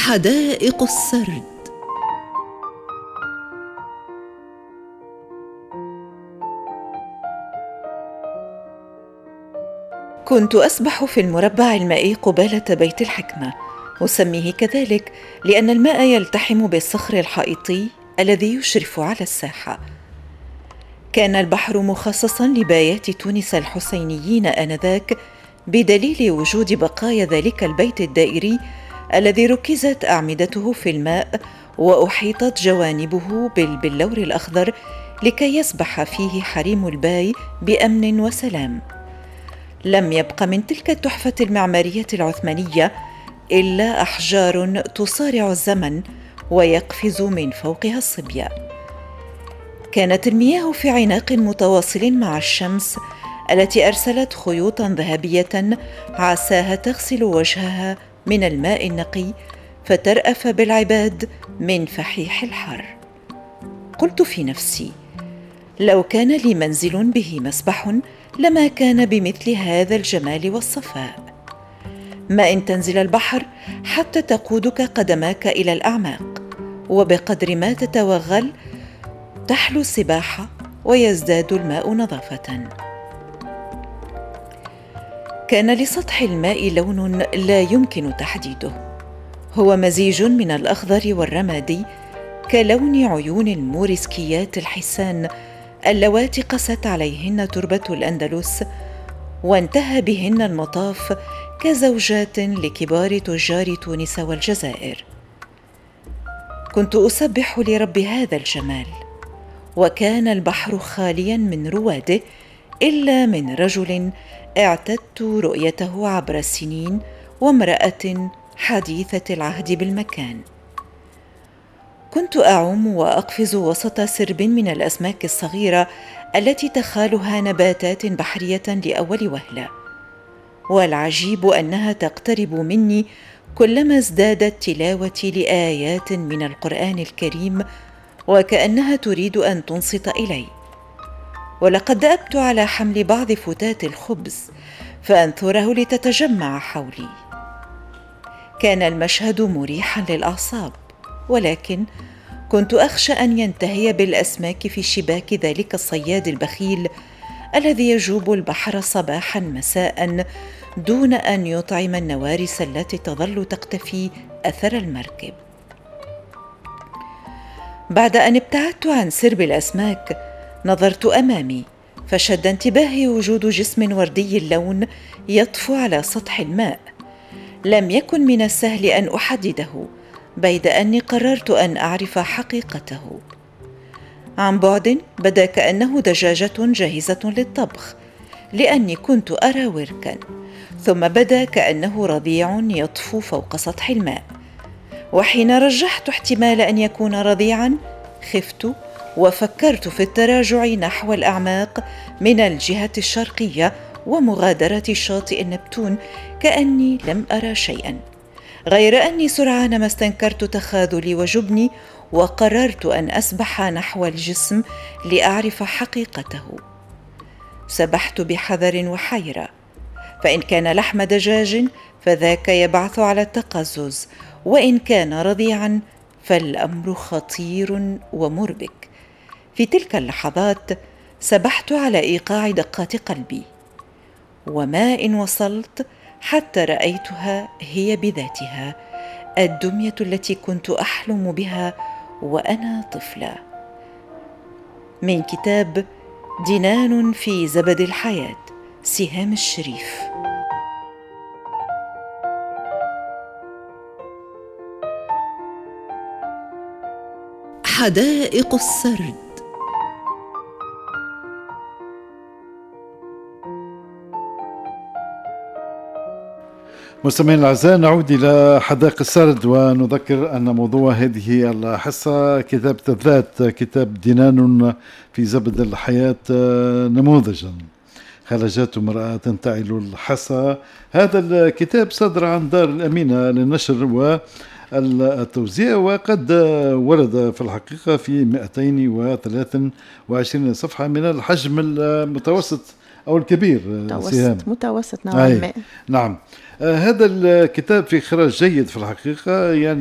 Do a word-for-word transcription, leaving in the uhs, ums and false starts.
حدائق السرد. كنت أسبح في المربع المائي قبالة بيت الحكمة، أسميه كذلك لأن الماء يلتحم بالصخر الحائطي الذي يشرف على الساحة. كان البحر مخصصاً لبايات تونس الحسينيين آنذاك، بدليل وجود بقايا ذلك البيت الدائري الذي ركزت أعمدته في الماء وأحيطت جوانبه بالبلور الأخضر لكي يسبح فيه حريم الباي بأمن وسلام. لم يبق من تلك التحفة المعمارية العثمانية إلا أحجار تصارع الزمن ويقفز من فوقها الصبية. كانت المياه في عناق متواصل مع الشمس التي أرسلت خيوطاً ذهبية عساها تغسل وجهها من الماء النقي فترأف بالعباد من فحيح الحر. قلت في نفسي: لو كان لي منزل به مسبح لما كان بمثل هذا الجمال والصفاء. ما إن تنزل البحر حتى تقودك قدماك إلى الأعماق، وبقدر ما تتوغل تحلو السباحة ويزداد الماء نظافة. كان لسطح الماء لون لا يمكن تحديده، هو مزيج من الأخضر والرمادي كلون عيون الموريسكيات الحسان اللواتي قست عليهن تربة الأندلس، وانتهى بهن المطاف كزوجات لكبار تجار تونس والجزائر. كنت أسبح لرب هذا الجمال، وكان البحر خاليا من رواده إلا من رجل اعتدت رؤيته عبر السنين وامرأة حديثة العهد بالمكان. كنت أعوم وأقفز وسط سرب من الأسماك الصغيرة التي تخالها نباتات بحرية لأول وهلة، والعجيب أنها تقترب مني كلما ازدادت تلاوتي لآيات من القرآن الكريم، وكأنها تريد أن تنصت إلي. ولقد دأبت على حمل بعض فتات الخبز فأنثره لتتجمع حولي. كان المشهد مريحا للأعصاب، ولكن كنت أخشى أن ينتهي بالأسماك في شباك ذلك الصياد البخيل الذي يجوب البحر صباحا مساء دون أن يطعم النوارس التي تظل تقتفي أثر المركب. بعد أن ابتعدت عن سرب الأسماك نظرت أمامي، فشد انتباهي وجود جسم وردي اللون يطفو على سطح الماء. لم يكن من السهل أن أحدده، بيد أني قررت أن أعرف حقيقته. عن بعد بدا كأنه دجاجة جاهزة للطبخ، لأني كنت أرى وركا، ثم بدا كأنه رضيع يطفو فوق سطح الماء. وحين رجحت احتمال أن يكون رضيعا خفت وفكرت في التراجع نحو الأعماق من الجهة الشرقية ومغادرة شاطئ النبتون كأني لم أرى شيئا، غير أني سرعان ما استنكرت تخاذلي وجبني وقررت أن أسبح نحو الجسم لأعرف حقيقته. سبحت بحذر وحيرة، فإن كان لحم دجاج فذاك يبعث على التقزز، وإن كان رضيعا فالأمر خطير ومربك. في تلك اللحظات سبحت على إيقاع دقات قلبي، وما إن وصلت حتى رأيتها هي بذاتها الدمية التي كنت أحلم بها وأنا طفلة. من كتاب دينان في زبد الحياة، سهام الشريف. حدائق السرد. مستمعينا الأعزاء، نعود إلى حدائق السرد، ونذكر أن موضوع هذه الحصة كتابة الذات، كتاب دينان في زبد الحياة نموذجا خرجته امرأة تنتعل الحصى. هذا الكتاب صدر عن دار الأمينة للنشر والتوزيع، وقد ورد في الحقيقة في مئتين وثلاثة وعشرين صفحة من الحجم المتوسط أو الكبير. متوسط متوسط نوعا ما. نعم. آه هذا الكتاب في إخراج جيد في الحقيقة، يعني